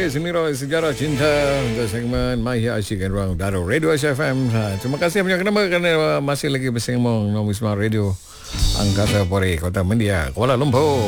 Okey, Semiro Sejarah Cinta untuk segmen Mahir Asyik dan Ruang Udara Radio SFM. Terima kasih banyak kerana masih lagi bersama Wisma Radio Angkasa Puri, Kota Mendia, Kuala Lumpur.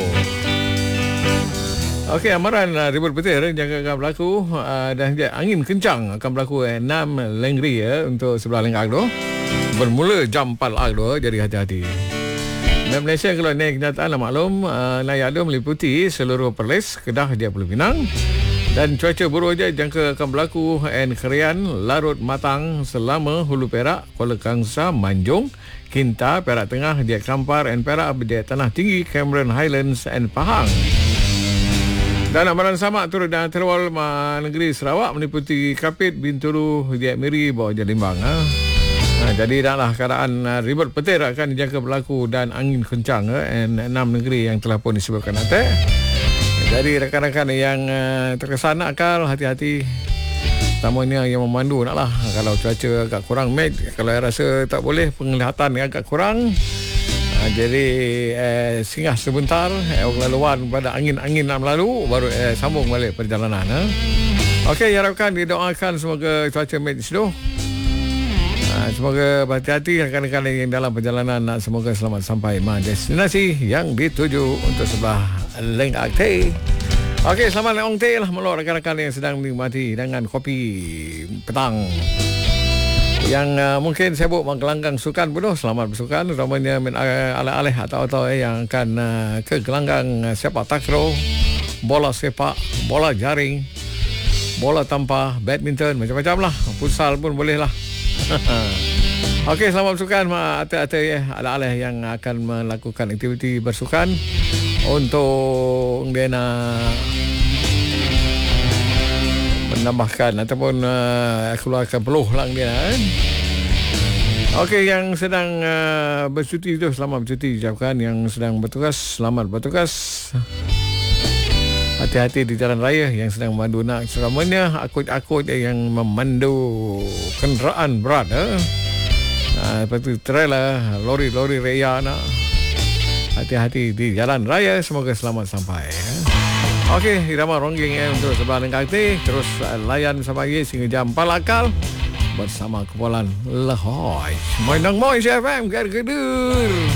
Okey, amaran ribut petir yang akan berlaku dan angin kencang akan berlaku 6 Lengri untuk sebelah Lengkang tu. Bermula jam 4 tu, jadi hati-hati. Dan Malaysia kalau naik kenyataan maklum layak ada meliputi seluruh Perlis, Kedah, Dia Pulau Pinang. Dan cuaca buruk je jangka akan berlaku Kerian, Larut, Matang selama Hulu Perak, Kuala Kangsar, Manjung, Kinta, Perak Tengah, Dia Kampar dan Perak, Dia Tanah Tinggi, Cameron Highlands dan Pahang. Dan amaran samak turut dan terwal negeri Sarawak meliputi Kapit, Bintulu, Dia Miri, bawah Jalimbang. Jadi dahlah keadaan ribut petir akan dijangka berlaku dan angin kencang 6 negeri yang telah pun disebutkan nanti. Jadi rakan-rakan yang terkesan akal, hati-hati. Terutamanya yang memandu naklah. Kalau cuaca agak kurang kalau rasa tak boleh, penglihatan agak kurang. Jadi singgah sebentar, laluan pada angin-angin nak berlalu, baru sambung balik perjalanan. Okey, harapkan didoakan semoga cuaca seduh. Semoga berhati-hati rakan-rakan yang dalam perjalanan, semoga selamat sampai destinasi yang dituju untuk sebelah Lengkang. Okey, selamat Lengkang Teh lah meluk rakan-rakan yang sedang menikmati dengan kopi petang. Yang mungkin sibuk menggelanggang sukan penuh, selamat bersukan. Utamanya alih-alih atau yang akan ke gelanggang sepak takraw, bola sepak, bola jaring, bola tampar, badminton, macam-macam lah. Futsal pun boleh lah. Okey, selamat bersukan ate-ate ala-ala yang akan melakukan aktiviti bersukan untuk menambahkan ataupun keluarkan peluh lang dia. Okey, yang sedang bercuti tu selamat bercuti ucapkan, yang sedang bertugas selamat bertugas. Hati-hati di jalan raya yang sedang memandu nak seramanya, akut-akut yang memandu kenderaan berat seperti trailer, lori-lori raya nak. Hati-hati di jalan raya, semoga selamat sampai. Okey, irama rongging untuk sebelah Lengkang Teh. Terus layan bersama sehingga jam 4 akal bersama Kumpulan Lahoj. Main nang Moy FM Gar Kedur.